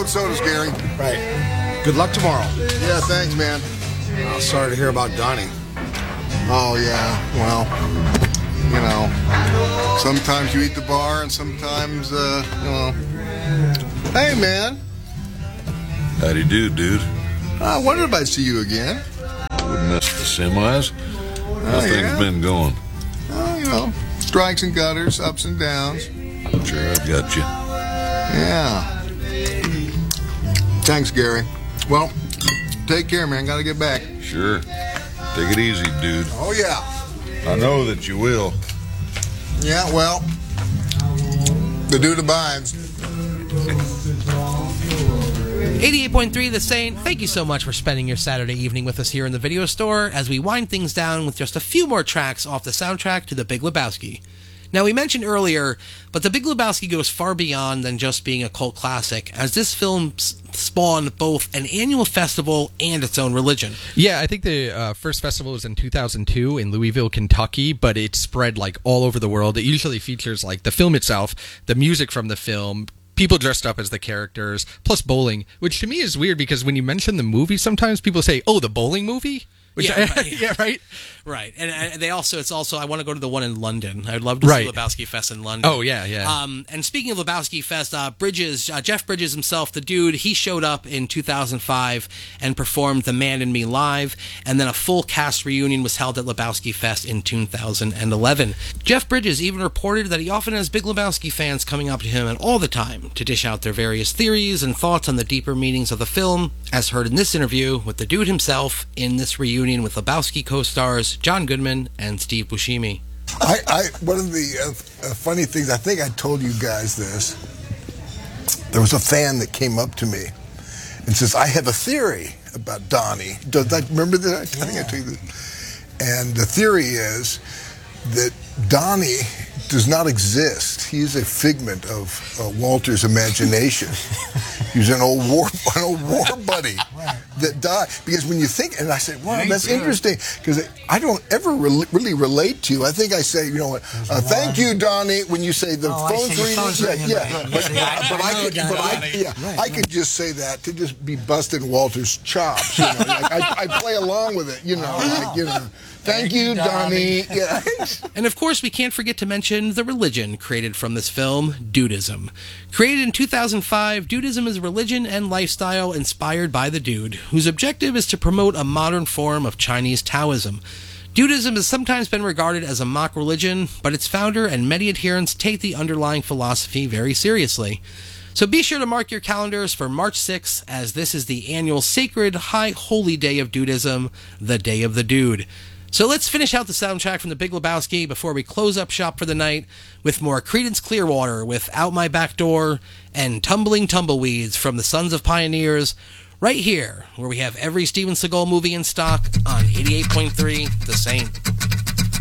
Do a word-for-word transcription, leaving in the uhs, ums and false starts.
road sodas, Gary. Right. Good luck tomorrow. Yeah, thanks, man. Oh, sorry to hear about Donnie. Oh, yeah. Well, you know, sometimes you eat the bar and sometimes, uh, you know. Hey, man. How do you do, dude? I wondered if I'd see you again. Wouldn't miss the semis. How Oh, things yeah? been going? Oh, you know, strikes and gutters, ups and downs. Sure, I've got you. Yeah. Thanks, Gary. Well, take care, man. Gotta get back. Sure. Take it easy, dude. Oh, yeah. I know that you will. Yeah, well, the dude abides. eighty-eight point three The Saint, thank you so much for spending your Saturday evening with us here in the video store as we wind things down with just a few more tracks off the soundtrack to The Big Lebowski. Now, we mentioned earlier, but The Big Lebowski goes far beyond than just being a cult classic, as this film s- spawned both an annual festival and its own religion. Yeah, I think the uh, first festival was in two thousand two in Louisville, Kentucky, but it spread like all over the world. It usually features like the film itself, the music from the film, people dressed up as the characters, plus bowling, which to me is weird because when you mention the movie, sometimes people say, oh, the bowling movie? Which Yeah, I, right. yeah, right? Right, and, and they also, it's also, I want to go to the one in London. I'd love to Right. see Lebowski Fest in London. Oh, yeah, yeah. Um, and speaking of Lebowski Fest, uh, Bridges, uh, Jeff Bridges himself, the dude, he showed up in two thousand five and performed The Man in Me live, and then a full cast reunion was held at Lebowski Fest in two thousand eleven. Jeff Bridges even reported that he often has Big Lebowski fans coming up to him all the time to dish out their various theories and thoughts on the deeper meanings of the film, as heard in this interview with the dude himself in this reunion with Lebowski co-stars John Goodman and Steve Buscemi. I, I one of the uh, uh, funny things, I think I told you guys this. There was a fan that came up to me and says, "I have a theory about Donnie." Does that remember that? I think I told you this. And the theory is that Donnie does not exist. He's a figment of uh, Walter's imagination. He's an old war, an old war buddy that died. Because when you think, and I said, "Wow, that's interesting," because I don't ever re- really relate to you. I think I say, you know, what, uh, "Thank you, Donnie," when you say the Oh, phone's I see, your ringing. phone's Yeah, ringing, yeah. right. But, Yeah, but I I know could, Donnie. but I, yeah, Right, I could just say that to just be busting Walter's chops. You know, like I, I play along with it. You know, like, you know. Thank you, Donnie. Yeah. And of course, we can't forget to mention the religion created from this film, Dudism. Created in two thousand five, Dudism is a religion and lifestyle inspired by the dude, whose objective is to promote a modern form of Chinese Taoism. Dudism has sometimes been regarded as a mock religion, but its founder and many adherents take the underlying philosophy very seriously. So be sure to mark your calendars for March sixth, as this is the annual sacred high holy day of Dudism, the Day of the Dude. So let's finish out the soundtrack from The Big Lebowski before we close up shop for the night with more Creedence Clearwater with Out My Back Door and Tumbling Tumbleweeds from the Sons of Pioneers, right here, where we have every Steven Seagal movie in stock on eighty-eight point three The Saint.